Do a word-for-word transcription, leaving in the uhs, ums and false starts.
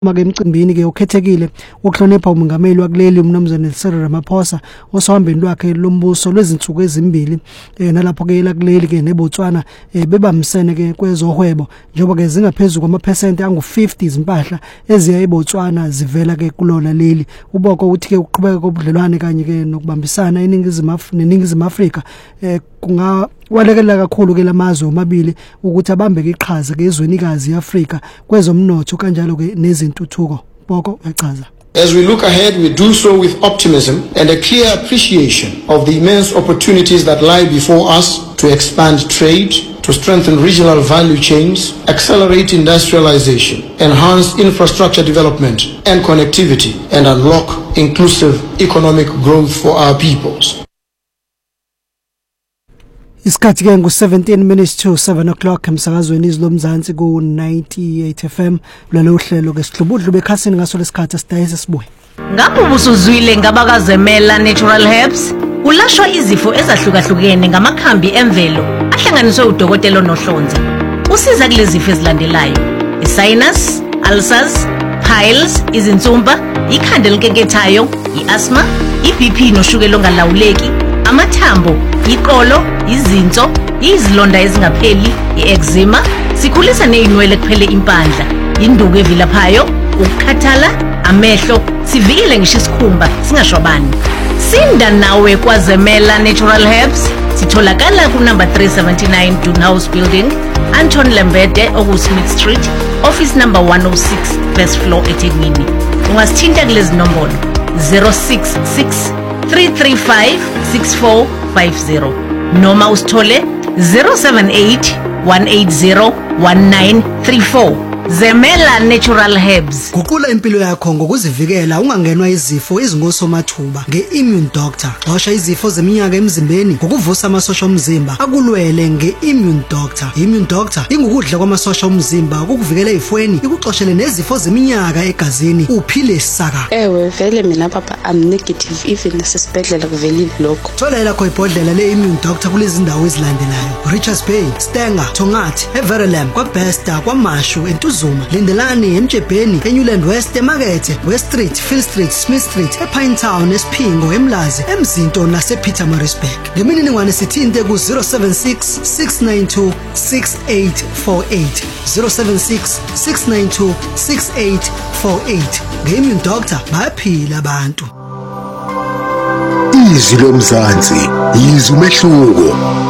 Make emcimbini ke okhethekile ukuhlonipha umongameli wakuleli umnumzane Cyril Ramaphosa osahambeni lwakhe lombuso lwezinsuku ezimbili nalapho ke lakuleli ke neBotswana bebamisene ke kwezohwebo njengoba ke zingaphezulu kwamaphesenti angu fifty izimpahla eziya eBotswana zivela ke kulona leli uboko uthi ke uqhubeka kobudlelwane kanye ke nokubambisana eningizimu neningizimu Afrika kunga walekela kakhulu ke lamazwe omabili ukuthi abambe ke iqhaza ke ezwenikazi eAfrika kwezomnotho kanjalo ke nezintuthuko boko echaza. As we look ahead, we do so with optimism and a clear appreciation of the immense opportunities that lie before us to expand trade, to strengthen regional value chains, accelerate industrialization, enhance infrastructure development and connectivity, and unlock inclusive economic growth for our peoples. Isikhathi ke ngu seventeen minutes to seven o'clock emsakazweni izilomzansi ku ninety-eight F M lelo hlelo ke sihlubudlu bekhasini ngaso lesikhathi sidayise sibuye. Ngapho busuzwile ngabakazemela Natural Herbs ulashwa izifo ezahlukahlukene ngamakhambi emvelo ahlanganiswe udokotela onohlonze. Usiza kulezi zifo ezilandelayo: i-sinus, ulcers, piles, izinsumpa, ikhanda elikekethayo, i-asthma, i-B P noshukela ongalawuleki, amathambo, iqolo, izinso, izilonda ezingapheli, i-eczema, sikhulisa nezinwele kuphele impandla, induku evilaphayo, ukukhathala, amehlo, sivikele ngisho isikhumba singashwabani. Sinda nawe kwaZemela Natural Herbs, sitholakala ku number three seventy-nine Dunhouse Building, Anton Lembede, oku Smith Street, office number one oh six, first floor eThekwini. Ungasithinta kulezi nombolo zero six six three three five six four five zero noma usithole zero seven eight one eight zero one nine three four. Zemela Natural Herbs. Guqula impilo yakho ngokuzivikela ungangenwa izifo ezingosomathuba nge-Immune Doctor. Xosha izifo zeminyaka emzimbeni ngokuvusa amasosha omzimba akulwele nge-Immune Doctor. Immune Doctor ingukudla kwamasosha omzimba ukukuvikela ifweni ikuxoshele nezifo zeminyaka egazini uphile saka. Ewe vele mina papa I'm negative even nasesibhedlela kuvelile lokho. Thola lakho ibhodlela le-Immune Doctor kulezi ndawo ezilandelayo: Richards Bay, Stenger, Tongathi, Everlam, kwaBesta, kwaMashu, eNtuzuma, Lindelani, eMjebheni, eNewland West, eMakethe, West Street, Phil Street, Smith Street, ePinetown, eSphingo, eMlazi, eMzinto nasePietermaritzburg. Ngemininingwane sithinte ku zero seven six six nine two six eight four eight zero seven six six nine two six eight four eight. Nge-Immune Doctor bayaphila abantu. Izwi lomzansi, izwi umehluko.